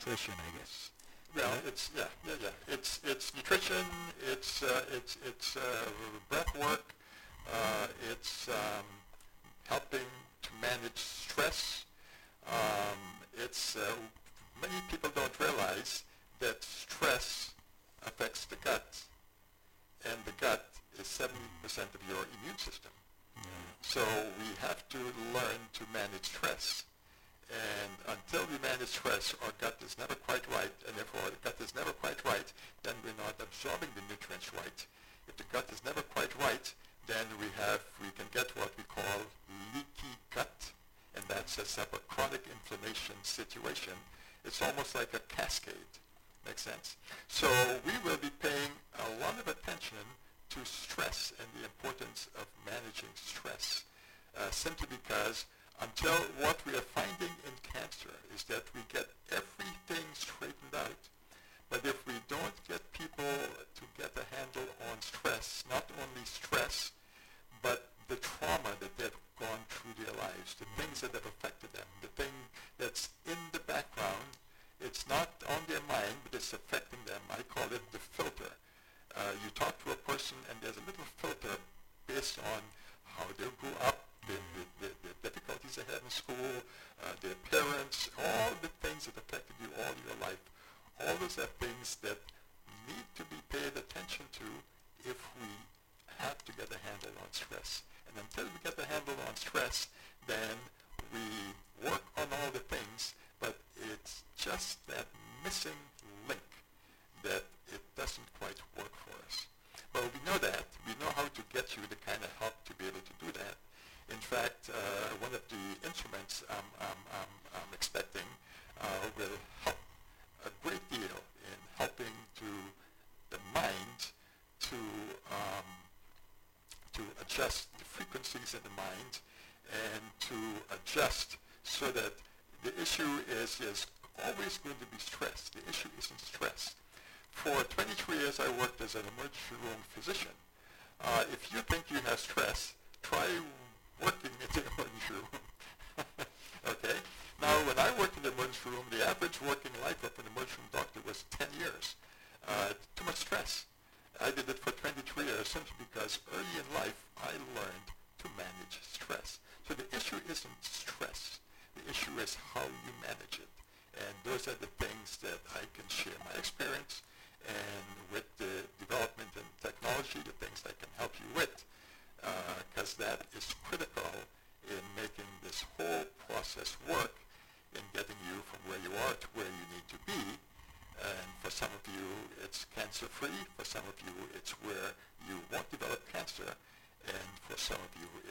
nutrition, I guess. Well, it's yeah. It's nutrition. It's breath work. It's helping to manage stress. It's many people don't realize that stress affects the gut, and the gut is 70% of your immune system. Yeah. So we have to learn to manage stress. And until we manage stress, our gut is never quite right, and therefore the gut is never quite right, then we're not absorbing the nutrients right. If the gut is never quite right, then we can get what we call leaky gut, and that sets up a chronic inflammation situation. It's almost like a cascade. Makes sense? So we will be paying a lot of attention to stress and the importance of managing stress, simply because until what we are finding in cancer is that we get everything straightened out. But if we don't get people to get a handle on stress, not only stress, but the trauma that they've gone through their lives, the things that have affected them, the thing that's in the background, it's not on their mind, but it's affecting them. I call it the filter. You talk to a person and there's a little filter based on how they grew up, the difficulties they had in school, their parents, all the things that affected you all your life. All those are things that need to be paid attention to if we have to get a handle on stress. And until we get a handle on stress, then we work on all the things, but it's just that missing link that it doesn't quite work for us. Well, we know that. We know how to get you the kind of help to be able to do that. In fact, one of the instruments I'm expecting will help a great deal in helping to the mind to adjust the frequencies in the mind and to adjust so that the issue is always going to be stress. The issue isn't stress. For 23 years, I worked as an emergency room physician. If you think you have stress, try working in the emergency room. Okay? Now, when I worked in the emergency room, the average working life of an emergency room doctor was 10 years. Too much stress. I did it for 23 years simply because early in life, I learned to manage stress. So the issue isn't stress. The issue is how you manage it. And those are the things that I can share my experience, and with the development in technology, the things I can help you with, because that is critical in making this whole process work in getting you from where you are to where you need to be. And for some of you, it's cancer-free. For some of you, it's where you won't develop cancer. And for some of you,